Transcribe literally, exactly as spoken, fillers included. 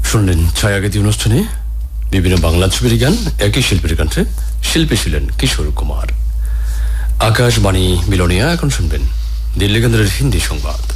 শুনলেন ছায়াগীতি অনুষ্ঠানে বিভিন্ন বাংলা ছবির গান একই শিল্পীর কণ্ঠে। শিল্পী ছিলেন কিশোর কুমার। আকাশবাণী মিলনিয়া। এখন শুনবেন দিল্লি কেন্দ্রের হিন্দি সংবাদ।